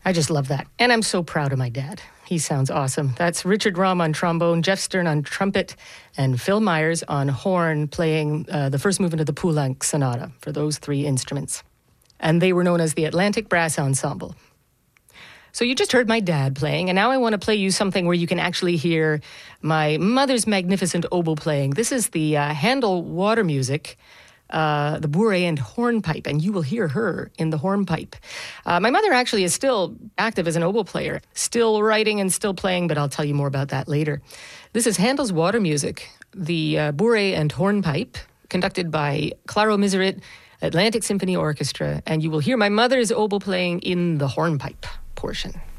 I just love that. And I'm so proud of my dad. He sounds awesome. That's Richard Rahm on trombone, Jeff Stern on trumpet, and Phil Myers on horn playing the first movement of the Poulenc Sonata for those three instruments. And they were known as the Atlantic Brass Ensemble. So you just heard my dad playing, and now I want to play you something where you can actually hear my mother's magnificent oboe playing. This is the Handel water music, the bourrée and hornpipe, and you will hear her in the hornpipe. My mother actually is still active as an oboe player, still writing and still playing, but I'll tell you more about that later. This is Handel's water music, the bourrée and hornpipe, conducted by Claro Miserit Atlantic Symphony Orchestra, and you will hear my mother's oboe playing in the hornpipe portion.